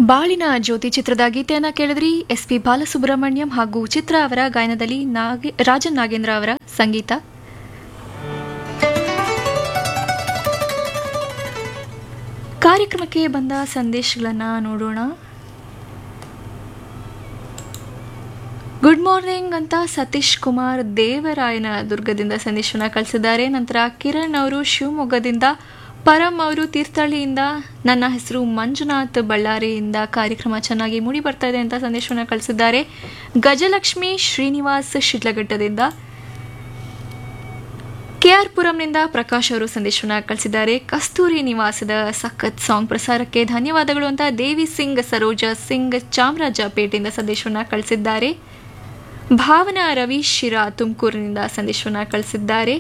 ಬಾಳಿನ ಜ್ಯೋತಿ ಚಿತ್ರದ ಗೀತೆಯನ್ನ ಕೇಳಿದ್ರಿ. ಎಸ್ ಪಿ ಬಾಲಸುಬ್ರಹ್ಮಣ್ಯಂ ಹಾಗೂ ಚಿತ್ರ ಅವರ ಗಾಯನದಲ್ಲಿ ರಾಜನ್ ನಾಗೇಂದ್ರ ಅವರ ಸಂಗೀತ. ಕಾರ್ಯಕ್ರಮಕ್ಕೆ ಬಂದ ಸಂದೇಶಗಳನ್ನ ನೋಡೋಣ. ಗುಡ್ ಮಾರ್ನಿಂಗ್ ಅಂತ ಸತೀಶ್ ಕುಮಾರ್ ದೇವರಾಯನ ದುರ್ಗದಿಂದ ಸಂದೇಶವನ್ನ ಕಳಿಸಿದ್ದಾರೆ. ನಂತರ ಕಿರಣ್ ಅವರು ಶಿವಮೊಗ್ಗದಿಂದ, ಪರಂ ಅವರು ತೀರ್ಥಹಳ್ಳಿಯಿಂದ, ನನ್ನ ಹೆಸರು ಮಂಜುನಾಥ್ ಬಳ್ಳಾರಿಯಿಂದ ಕಾರ್ಯಕ್ರಮ ಚೆನ್ನಾಗಿ ಮೂಡಿ ಬರ್ತಾ ಇದೆ ಅಂತ ಸಂದೇಶವನ್ನು ಕಳಿಸಿದ್ದಾರೆ. ಗಜಲಕ್ಷ್ಮಿ ಶ್ರೀನಿವಾಸ್ ಶಿಡ್ಲಘಟ್ಟದಿಂದ, ಕೆಆರ್ ಪುರಂನಿಂದ ಪ್ರಕಾಶ್ ಅವರು ಸಂದೇಶವನ್ನು ಕಳಿಸಿದ್ದಾರೆ. ಕಸ್ತೂರಿ ನಿವಾಸದ ಸಖತ್ ಸಾಂಗ್ ಪ್ರಸಾರಕ್ಕೆ ಧನ್ಯವಾದಗಳು ಅಂತ ದೇವಿ ಸಿಂಗ್ ಸರೋಜಾ ಸಿಂಗ್ ಚಾಮರಾಜಪೇಟೆಯಿಂದ ಸಂದೇಶವನ್ನು ಕಳಿಸಿದ್ದಾರೆ. ಭಾವನಾ ರವಿ ಶಿರಾ ತುಮಕೂರಿನಿಂದ ಸಂದೇಶವನ್ನು ಕಳಿಸಿದ್ದಾರೆ.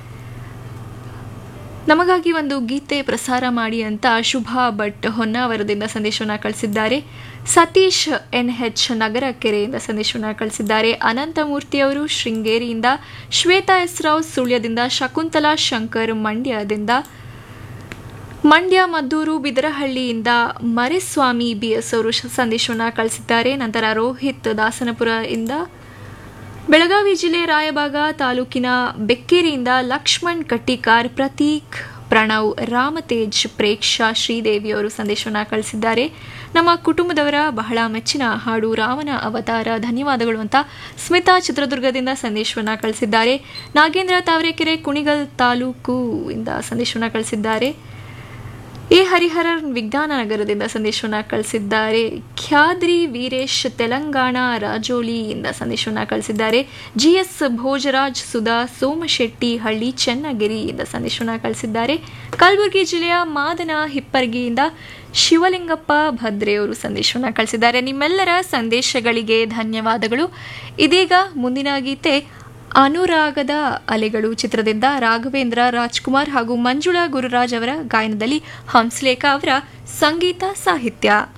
ನಮಗಾಗಿ ಒಂದು ಗೀತೆ ಪ್ರಸಾರ ಮಾಡಿ ಅಂತ ಶುಭಾ ಭಟ್ ಹೊನ್ನಾವರದಿಂದ ಸಂದೇಶವನ್ನು ಕಳಿಸಿದ್ದಾರೆ. ಸತೀಶ್ NH ನಗರ ಕೆರೆಯಿಂದ ಸಂದೇಶವನ್ನು ಕಳಿಸಿದ್ದಾರೆ. ಅನಂತಮೂರ್ತಿಯವರು ಶೃಂಗೇರಿಯಿಂದ, ಶ್ವೇತಾ ಎಸ್ ರಾವ್ ಸುಳ್ಯದಿಂದ, ಶಕುಂತಲಾ ಶಂಕರ್ ಮಂಡ್ಯದಿಂದ, ಮಂಡ್ಯ ಮದ್ದೂರು ಬಿದರಹಳ್ಳಿಯಿಂದ ಮರೆಸ್ವಾಮಿ BS ಅವರು ಸಂದೇಶವನ್ನು ಕಳಿಸಿದ್ದಾರೆ. ನಂತರ ರೋಹಿತ್ ದಾಸನಪುರ ಇಂದ, ಬೆಳಗಾವಿ ಜಿಲ್ಲೆ ರಾಯಬಾಗ ತಾಲೂಕಿನ ಬೆಕ್ಕೇರಿಯಿಂದ ಲಕ್ಷ್ಮಣ್ ಕಟ್ಟಿಕಾರ್, ಪ್ರತೀಕ್, ಪ್ರಣವ್, ರಾಮತೇಜ್, ಪ್ರೇಕ್ಷಾ, ಶ್ರೀದೇವಿ ಅವರು ಸಂದೇಶವನ್ನು ಕಳಿಸಿದ್ದಾರೆ. ನಮ್ಮ ಕುಟುಂಬದವರ ಬಹಳ ಮೆಚ್ಚಿನ ಹಾಡು ರಾಮನ ಅವತಾರ, ಧನ್ಯವಾದಗಳು ಅಂತ ಸ್ಮಿತಾ ಚಿತ್ರದುರ್ಗದಿಂದ ಸಂದೇಶವನ್ನು ಕಳಿಸಿದ್ದಾರೆ. ನಾಗೇಂದ್ರ ತಾವರೆಕೆರೆ ಕುಣಿಗಲ್ ತಾಲೂಕು ಇಂದ ಸಂದೇಶವನ್ನು ಕಳಿಸಿದ್ದಾರೆ. ಎ ಹರಿಹರನ್ ವಿಜ್ಞಾನ ನಗರದಿಂದ ಸಂದೇಶವನ್ನು ಕಳಿಸಿದ್ದಾರೆ. ಖ್ಯಾದ್ರಿ ವೀರೇಶ್ ತೆಲಂಗಾಣ ರಾಜೋಲಿಯಿಂದ ಸಂದೇಶವನ್ನು ಕಳಿಸಿದ್ದಾರೆ. GS ಭೋಜರಾಜ್ ಸುಧಾ ಸೋಮಶೆಟ್ಟಿ ಹಳ್ಳಿ ಚನ್ನಗಿರಿಯಿಂದ ಸಂದೇಶವನ್ನು ಕಳಿಸಿದ್ದಾರೆ. ಕಲಬುರಗಿ ಜಿಲ್ಲೆಯ ಮಾದನ ಹಿಪ್ಪರ್ಗಿಯಿಂದ ಶಿವಲಿಂಗಪ್ಪ ಭದ್ರೆಯವರು ಸಂದೇಶವನ್ನು ಕಳಿಸಿದ್ದಾರೆ. ನಿಮ್ಮೆಲ್ಲರ ಸಂದೇಶಗಳಿಗೆ ಧನ್ಯವಾದಗಳು. ಇದೀಗ ಮುಂದಿನ ಗೀತೆ ಅನುರಾಗದ ಅಲೆಗಳು ಚಿತ್ರದಿಂದ ರಾಘವೇಂದ್ರ ರಾಜ್ಕುಮಾರ್ ಹಾಗೂ ಮಂಜುಳಾ ಗುರುರಾಜ್ ಅವರ ಗಾಯನದಲ್ಲಿ ಹಂಸಲೇಖ ಅವರ ಸಂಗೀತ ಸಾಹಿತ್ಯ.